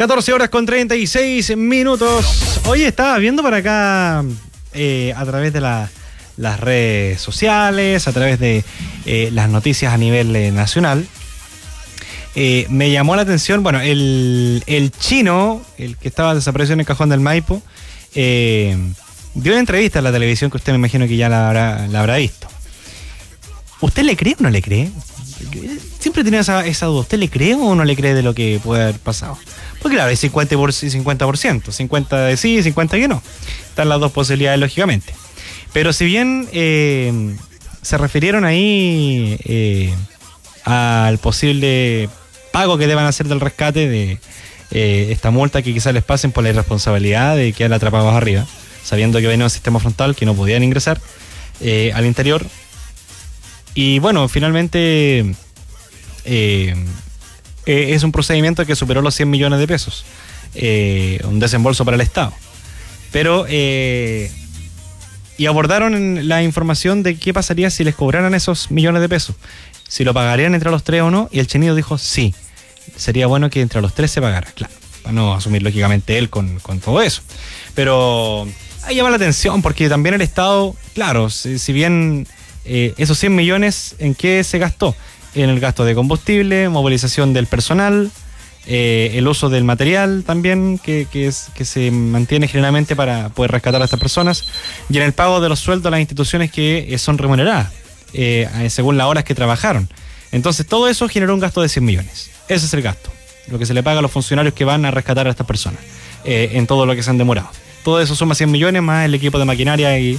14 horas con 36 minutos. Hoy estaba viendo para acá a través de las redes sociales, a través de las noticias a nivel nacional. Me llamó la atención, bueno, el chino, el que estaba desaparecido en el Cajón del Maipo, dio una entrevista en la televisión que usted me imagino que ya la habrá visto. ¿Usted le cree o no le cree? Siempre tenía esa duda. ¿Usted le cree o no le cree de lo que puede haber pasado? Porque claro, hay 50%, 50 de sí, 50 que no. Están las dos posibilidades, lógicamente. Pero si bien se refirieron ahí al posible pago que deban hacer del rescate de esta multa que quizás les pasen por la irresponsabilidad de quedar atrapados arriba, sabiendo que venía un sistema frontal que no podían ingresar al interior. Y bueno, finalmente es un procedimiento que superó los 100 millones de pesos, un desembolso para el Estado. Pero y abordaron la información de qué pasaría si les cobraran esos millones de pesos, si lo pagarían entre los tres o no, y el chinito dijo sí, sería bueno que entre los tres se pagara, claro, para no asumir lógicamente él con todo eso. Pero ahí llama la atención porque también el Estado, claro, si bien esos 100 millones, ¿en qué se gastó? En el gasto de combustible, movilización del personal, el uso del material también que se mantiene generalmente para poder rescatar a estas personas, y en el pago de los sueldos a las instituciones que son remuneradas según las horas que trabajaron. Entonces todo eso generó un gasto de 100 millones. Ese es el gasto, lo que se le paga a los funcionarios que van a rescatar a estas personas en todo lo que se han demorado. Todo eso suma 100 millones más el equipo de maquinaria y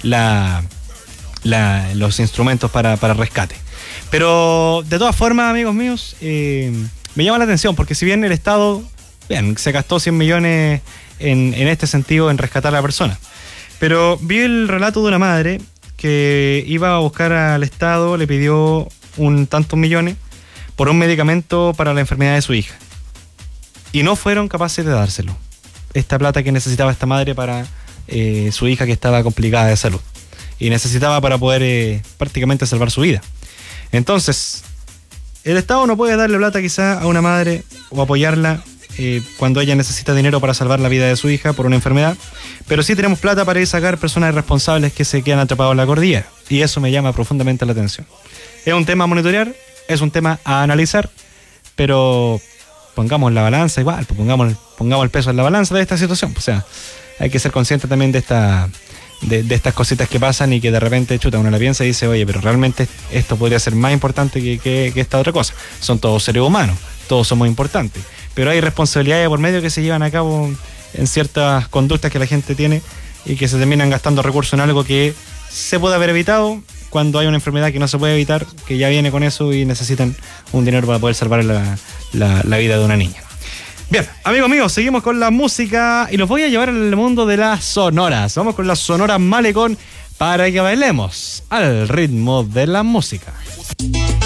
los instrumentos para rescate. Pero de todas formas, amigos míos, me llama la atención porque si bien el Estado se gastó 100 millones en este sentido en rescatar a la persona, pero vi el relato de una madre que iba a buscar al Estado, le pidió tantos millones por un medicamento para la enfermedad de su hija y no fueron capaces de dárselo, esta plata que necesitaba esta madre para su hija que estaba complicada de salud y necesitaba para poder prácticamente salvar su vida. Entonces, el Estado no puede darle plata quizá a una madre o apoyarla cuando ella necesita dinero para salvar la vida de su hija por una enfermedad, pero sí tenemos plata para ir a sacar personas irresponsables que se quedan atrapados en la cordillera, y eso me llama profundamente la atención. Es un tema a monitorear, es un tema a analizar, pero pongamos la balanza igual, pues pongamos el peso en la balanza de esta situación. O sea, hay que ser consciente también de estas cositas que pasan y que de repente uno la piensa y dice, oye, pero realmente esto podría ser más importante que esta otra cosa. Son todos seres humanos, todos somos importantes, pero hay responsabilidades por medio que se llevan a cabo en ciertas conductas que la gente tiene y que se terminan gastando recursos en algo que se puede haber evitado cuando hay una enfermedad que no se puede evitar, que ya viene con eso y necesitan un dinero para poder salvar la vida de una niña. Bien, amigos míos, seguimos con la música y los voy a llevar al mundo de las sonoras. Vamos con la Sonora Malecón para que bailemos al ritmo de la música.